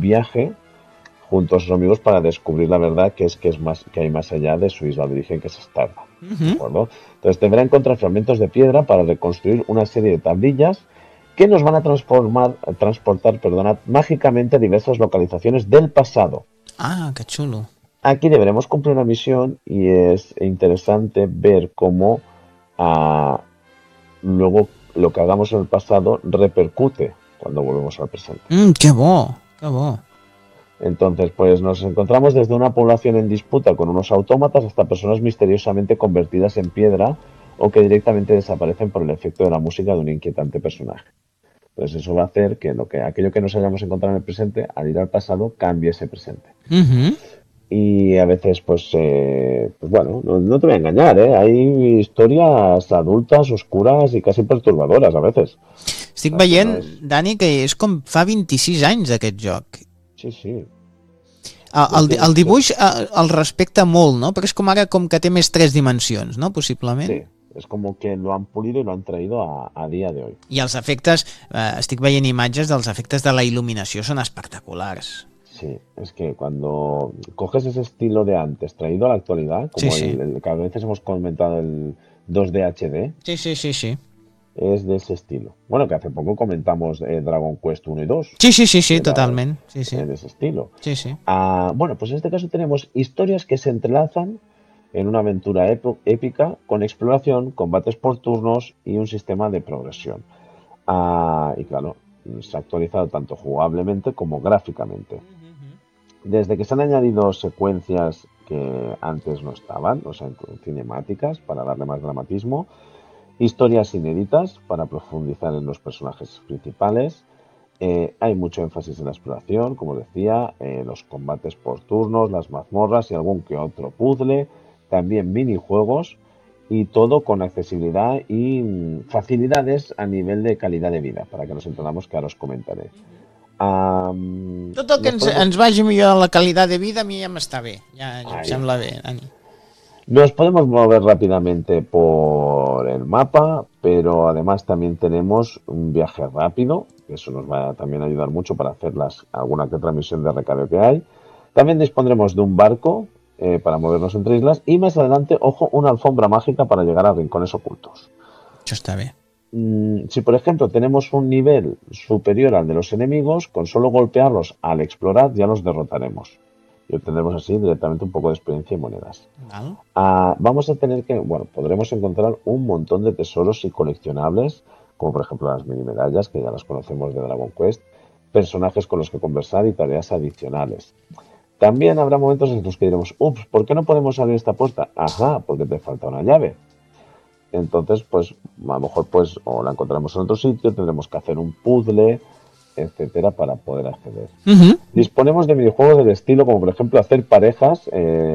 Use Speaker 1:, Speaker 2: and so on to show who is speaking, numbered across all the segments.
Speaker 1: viaje junto a sus amigos para descubrir la verdad que hay más allá de su isla de origen, que es Starda. ¿De
Speaker 2: Ujú.
Speaker 1: acuerdo? Entonces deberá encontrar fragmentos de piedra para reconstruir una serie de tablillas que nos van a transportar, perdonad, mágicamente a diversas localizaciones del pasado.
Speaker 2: Ah, que xulo.
Speaker 1: Aquí deberemos cumplir una misión y es interesante ver cómo ah, luego lo que hagamos en el pasado repercute cuando volvemos al presente.
Speaker 2: Que bo, que bo.
Speaker 1: Entonces, pues nos encontramos desde una población en disputa con unos autómatas hasta personas misteriosamente convertidas en piedra o que directamente desaparecen por el efecto de la música de un inquietante personaje. Entonces eso va a hacer que, aquello que nos hayamos encontrado en el presente, al ir al pasado, cambie ese presente.
Speaker 2: Mhm.
Speaker 1: Y a veces, pues bueno, no te voy a engañar, ¿eh? Hay historias adultas, oscuras y casi perturbadoras a veces. O
Speaker 2: Estic
Speaker 1: sea, que no
Speaker 2: veient,
Speaker 1: es...
Speaker 2: Dani, que és com fa 26 anys aquest joc.
Speaker 1: Sí, sí,
Speaker 2: El,
Speaker 1: ya
Speaker 2: el,
Speaker 1: tienes
Speaker 2: el
Speaker 1: que...
Speaker 2: dibuix el respecta molt, no? Perquè és com ara com que té més 3 dimensions, no? Possiblement.
Speaker 1: Sí, es como que lo han pulido y lo han traído a día de hoy.
Speaker 2: I els efectes, estic veient imatges dels efectes de la il·luminació, són espectaculars.
Speaker 1: Sí, es que cuando coges ese estilo de antes traído a la actualidad,
Speaker 2: Sí,
Speaker 1: como
Speaker 2: sí.
Speaker 1: el que a veces hemos comentado el 2D HD,
Speaker 2: Sí, sí, sí, sí.
Speaker 1: es de ese estilo. Bueno, que hace poco comentamos Dragon Quest 1 y 2,
Speaker 2: Sí, sí, sí, sí,
Speaker 1: que era
Speaker 2: totalment. Sí, sí.
Speaker 1: de ese estilo.
Speaker 2: Sí, sí.
Speaker 1: Bueno, pues en este caso tenemos historias que se entrelazan en una aventura épica con exploración, combates por turnos y un sistema de progresión. Y claro, se ha actualizado tanto jugablemente como gráficamente. Desde que se han añadido secuencias que antes no estaban, o sea, cinemáticas para darle más dramatismo, historias inéditas para profundizar en los personajes principales. Hay mucho énfasis en la exploración, como decía, los combates por turnos, las mazmorras y algún que otro puzzle, también minijuegos y todo con accesibilidad y facilidades a nivel de calidad de vida, para que nos entendamos que ahora os comentaré.
Speaker 2: Tot el que
Speaker 1: Nos podemos,
Speaker 2: ens vagi millorar la qualitat de vida a mi ja m'està bé. Ja em
Speaker 1: ahí
Speaker 2: sembla
Speaker 1: está.
Speaker 2: bé, Dani.
Speaker 1: Nos podemos mover rápidamente por el mapa, pero además también tenemos un viaje rápido, que eso nos va a también ayudar mucho para hacer alguna que otra misión de recargo que hay. También dispondremos de un barco para movernos entre islas y más adelante, ojo, una alfombra mágica para llegar a rincones ocultos.
Speaker 2: Això està bé.
Speaker 1: Si por ejemplo tenemos un nivel superior al de los enemigos, con solo golpearlos al explorar ya los derrotaremos. Y obtendremos así directamente un poco de experiencia y monedas.
Speaker 2: Val?
Speaker 1: Vamos a tener que, bueno, podremos encontrar un montón de tesoros y coleccionables, como por ejemplo las mini medallas, que ya las conocemos de Dragon Quest, personajes con los que conversar y tareas adicionales. También habrá momentos en los que diremos, ups, ¿por qué no podemos abrir esta puerta? Ajá, porque te falta una llave. Entonces, pues a lo mejor pues o la encontraremos en otro sitio, tendremos que hacer un puzzle, etcétera, para poder acceder. Disponemos de videojuegos del estilo, como por ejemplo hacer parejas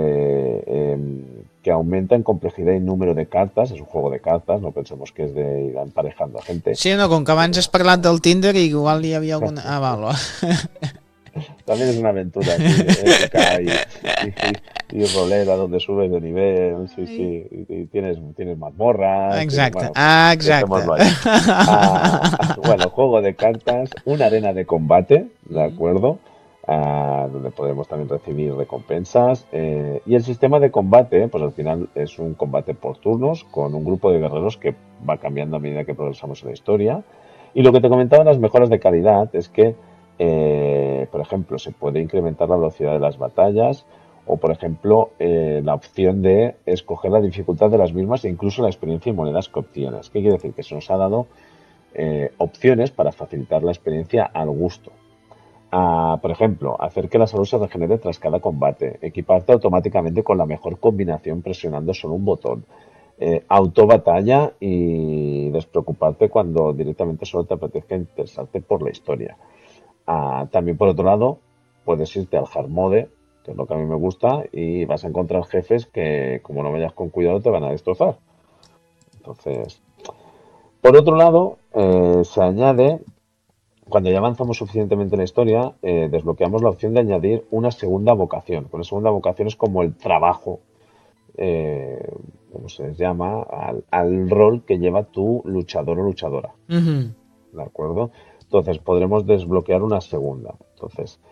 Speaker 1: que aumentan complejidad y número de cartas. Es un juego de cartas, no pensemos que es de ir emparejando a gente.
Speaker 2: Sí, no, com que abans has parlat del Tinder i igual hi havia alguna... Ah, val.
Speaker 1: También es una aventura así, épica y rolera, donde subes de nivel, sí, sí, y tienes mazmorras,
Speaker 2: Exacte,
Speaker 1: bueno,
Speaker 2: exacte.
Speaker 1: dejémoslo ahí. Bueno, juego de cartas, una arena de combate, ¿de acuerdo? Donde podremos también recibir recompensas. Y el sistema de combate, pues al final es un combate por turnos con un grupo de guerreros que va cambiando a medida que progresamos en la historia. Y lo que te comentaba en las mejoras de calidad es que, por ejemplo, se puede incrementar la velocidad de las batallas o, por ejemplo, la opción de escoger la dificultad de las mismas e incluso la experiencia y monedas que obtienes. ¿Qué quiere decir? Que se nos ha dado opciones para facilitar la experiencia al gusto. Por ejemplo, hacer que la salud se regenere tras cada combate, equiparte automáticamente con la mejor combinación presionando solo un botón, auto batalla y despreocuparte cuando directamente solo te apetezca interesarte por la historia. También por otro lado, puedes irte al hard mode, que es lo que a mí me gusta, y vas a encontrar jefes que como no vayas con cuidado te van a destrozar. Entonces, por otro lado, se añade cuando ya avanzamos suficientemente en la historia, desbloqueamos la opción de añadir una segunda vocación. Una segunda vocación es como el trabajo, eh, como se les llama, al rol que lleva tu luchador o luchadora. ¿De acuerdo? Entonces podremos desbloquear una segunda. Entonces,